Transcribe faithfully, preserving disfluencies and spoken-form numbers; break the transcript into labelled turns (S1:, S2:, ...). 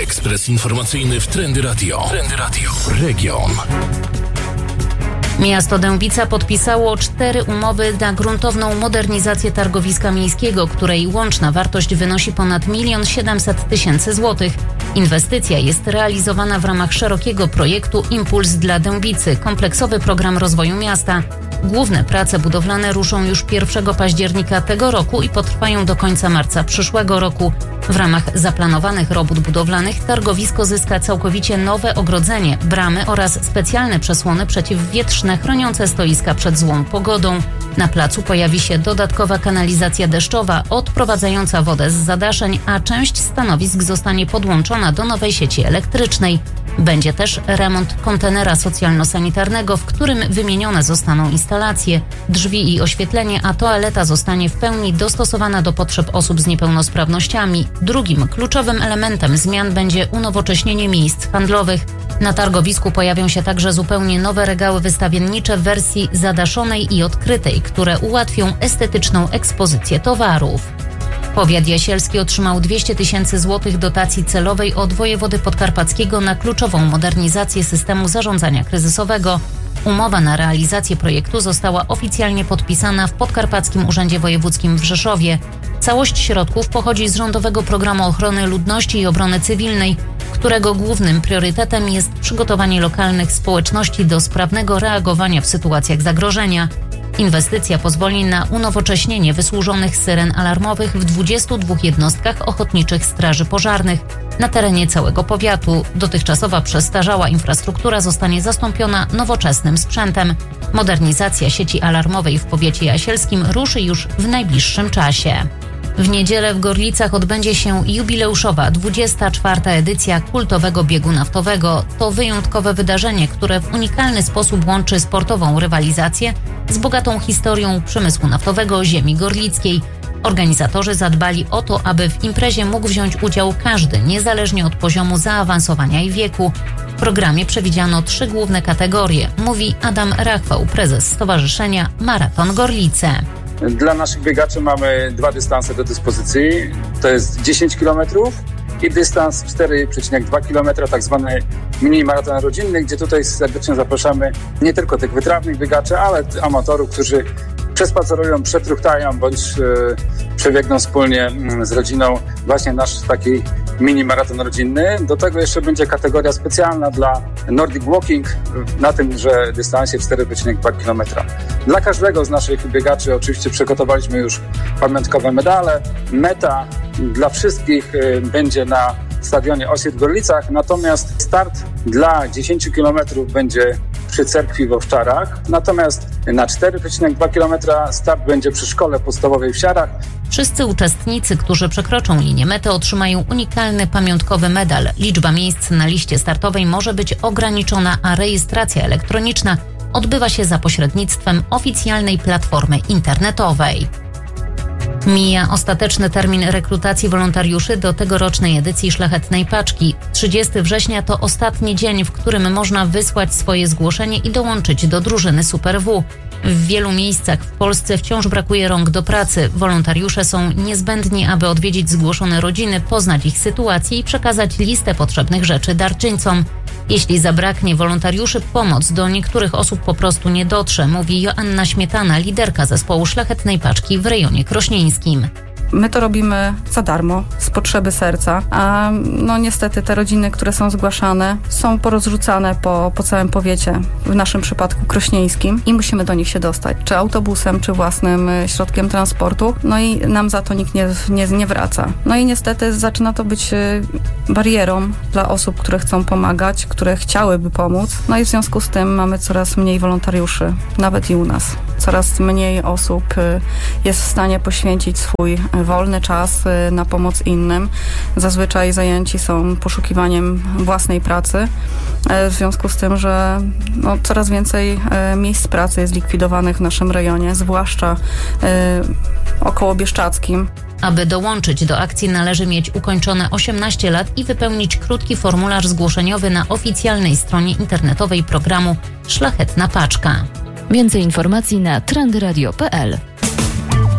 S1: Ekspres informacyjny w Trendy Radio. Trendy Radio. Region.
S2: Miasto Dębica podpisało cztery umowy na gruntowną modernizację targowiska miejskiego, której łączna wartość wynosi ponad milion siedemset tysięcy złotych. Inwestycja jest realizowana w ramach szerokiego projektu Impuls dla Dębicy, kompleksowy program rozwoju miasta. Główne prace budowlane ruszą już pierwszego października tego roku i potrwają do końca marca przyszłego roku. W ramach zaplanowanych robót budowlanych targowisko zyska całkowicie nowe ogrodzenie, bramy oraz specjalne przesłony przeciwwietrzne chroniące stoiska przed złą pogodą. Na placu pojawi się dodatkowa kanalizacja deszczowa odprowadzająca wodę z zadaszeń, a część stanowisk zostanie podłączona do nowej sieci elektrycznej. Będzie też remont kontenera socjalno-sanitarnego, w którym wymienione zostaną instalacje, drzwi i oświetlenie, a toaleta zostanie w pełni dostosowana do potrzeb osób z niepełnosprawnościami. Drugim kluczowym elementem zmian będzie unowocześnienie miejsc handlowych. Na targowisku pojawią się także zupełnie nowe regały wystawiennicze w wersji zadaszonej i odkrytej, które ułatwią estetyczną ekspozycję towarów. Powiat jasielski otrzymał dwieście tysięcy złotych dotacji celowej od wojewody podkarpackiego na kluczową modernizację systemu zarządzania kryzysowego. Umowa na realizację projektu została oficjalnie podpisana w Podkarpackim Urzędzie Wojewódzkim w Rzeszowie. Całość środków pochodzi z Rządowego Programu Ochrony Ludności i Obrony Cywilnej, którego głównym priorytetem jest przygotowanie lokalnych społeczności do sprawnego reagowania w sytuacjach zagrożenia. Inwestycja pozwoli na unowocześnienie wysłużonych syren alarmowych w dwudziestu dwóch jednostkach ochotniczych straży pożarnych na terenie całego powiatu. Dotychczasowa przestarzała infrastruktura zostanie zastąpiona nowoczesnym sprzętem. Modernizacja sieci alarmowej w powiecie jasielskim ruszy już w najbliższym czasie. W niedzielę w Gorlicach odbędzie się jubileuszowa dwudziesta czwarta edycja kultowego biegu naftowego. To wyjątkowe wydarzenie, które w unikalny sposób łączy sportową rywalizację z bogatą historią przemysłu naftowego ziemi gorlickiej. Organizatorzy zadbali o to, aby w imprezie mógł wziąć udział każdy, niezależnie od poziomu zaawansowania i wieku. W programie przewidziano trzy główne kategorie, mówi Adam Rachwał, prezes Stowarzyszenia Maraton Gorlice.
S3: Dla naszych biegaczy mamy dwa dystanse do dyspozycji. To jest dziesięć kilometrów i dystans cztery przecinek dwa kilometra, tak zwany mini maraton rodzinny, gdzie tutaj serdecznie zapraszamy nie tylko tych wytrawnych biegaczy, ale amatorów, którzy przespacerują, przetruchtają bądź yy, przebiegną wspólnie yy, z rodziną właśnie nasz taki mini maraton rodzinny. Do tego jeszcze będzie kategoria specjalna dla Nordic Walking na tymże dystansie cztery przecinek dwa kilometra. Dla każdego z naszych biegaczy oczywiście przygotowaliśmy już pamiątkowe medale. Meta dla wszystkich yy, będzie na stadionie Osiet w Gorlicach, natomiast start dla dziesięciu kilometrów będzie przy cerkwi w Owczarach, natomiast na cztery przecinek dwa kilometra start będzie przy szkole podstawowej w Siarach.
S2: Wszyscy uczestnicy, którzy przekroczą linię mety, otrzymają unikalny pamiątkowy medal. Liczba miejsc na liście startowej może być ograniczona, a rejestracja elektroniczna odbywa się za pośrednictwem oficjalnej platformy internetowej. Mija ostateczny termin rekrutacji wolontariuszy do tegorocznej edycji Szlachetnej Paczki. trzydziestego września to ostatni dzień, w którym można wysłać swoje zgłoszenie i dołączyć do drużyny Super W. W wielu miejscach w Polsce wciąż brakuje rąk do pracy. Wolontariusze są niezbędni, aby odwiedzić zgłoszone rodziny, poznać ich sytuację i przekazać listę potrzebnych rzeczy darczyńcom. Jeśli zabraknie wolontariuszy, pomoc do niektórych osób po prostu nie dotrze, mówi Joanna Śmietana, liderka zespołu Szlachetnej Paczki w rejonie krośnieńskim.
S4: My to robimy za darmo, z potrzeby serca, a no niestety te rodziny, które są zgłaszane, są porozrzucane po, po całym powiecie, w naszym przypadku krośnieńskim i musimy do nich się dostać, czy autobusem, czy własnym środkiem transportu, no i nam za to nikt nie, nie, nie wraca. No i niestety zaczyna to być barierą dla osób, które chcą pomagać, które chciałyby pomóc, no i w związku z tym mamy coraz mniej wolontariuszy, nawet i u nas. Coraz mniej osób jest w stanie poświęcić swój wolny czas na pomoc innym. Zazwyczaj zajęci są poszukiwaniem własnej pracy, w związku z tym, że no, coraz więcej miejsc pracy jest likwidowanych w naszym rejonie, zwłaszcza około Bieszczackim.
S2: Aby dołączyć do akcji, należy mieć ukończone osiemnaście lat i wypełnić krótki formularz zgłoszeniowy na oficjalnej stronie internetowej programu Szlachetna Paczka.
S5: Więcej informacji na trendy radio kropka p l.